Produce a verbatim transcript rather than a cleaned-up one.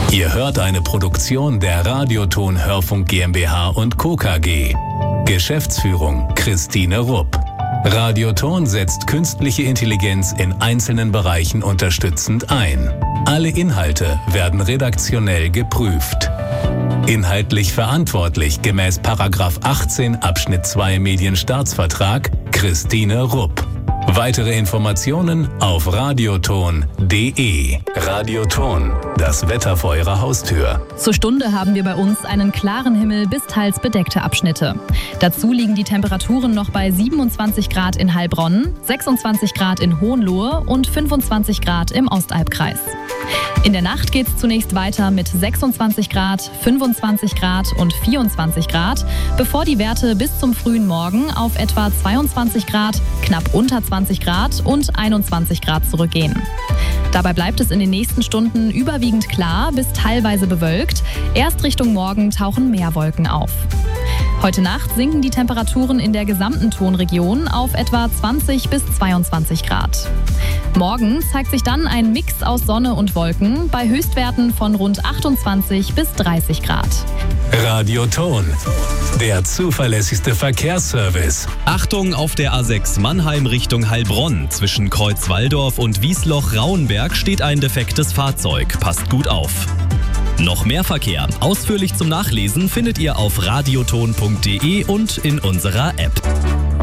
Ihr hört eine Produktion der Radioton Hörfunk GmbH und Co. K G. Geschäftsführung Christine Rupp. Radioton setzt künstliche Intelligenz in einzelnen Bereichen unterstützend ein. Alle Inhalte werden redaktionell geprüft. Inhaltlich verantwortlich gemäß Paragraph achtzehn Abschnitt zwei Medienstaatsvertrag Christine Rupp. Weitere Informationen auf radioton punkt de. Radioton, das Wetter vor Ihrer Haustür. Zur Stunde haben wir bei uns einen klaren Himmel bis teils bedeckte Abschnitte. Dazu liegen die Temperaturen noch bei siebenundzwanzig Grad in Heilbronn, sechsundzwanzig Grad in Hohenlohe und fünfundzwanzig Grad im Ostalbkreis. In der Nacht geht es zunächst weiter mit sechsundzwanzig Grad, fünfundzwanzig Grad und vierundzwanzig Grad, bevor die Werte bis zum frühen Morgen auf etwa zweiundzwanzig Grad, knapp unter zwanzig Grad und einundzwanzig Grad zurückgehen. Dabei bleibt es in den nächsten Stunden überwiegend klar bis teilweise bewölkt. Erst Richtung Morgen tauchen mehr Wolken auf. Heute Nacht sinken die Temperaturen in der gesamten Tonregion auf etwa zwanzig bis zweiundzwanzig Grad. Morgen zeigt sich dann ein Mix aus Sonne und Wolken bei Höchstwerten von rund achtundzwanzig bis dreißig Grad. Radioton, der zuverlässigste Verkehrsservice. Achtung auf der A sechs Mannheim Richtung Heilbronn. Zwischen Kreuzwalldorf und Wiesloch-Rauenberg steht ein defektes Fahrzeug. Passt gut auf. Noch mehr Verkehr, ausführlich zum Nachlesen, findet ihr auf radioton punkt de und in unserer App.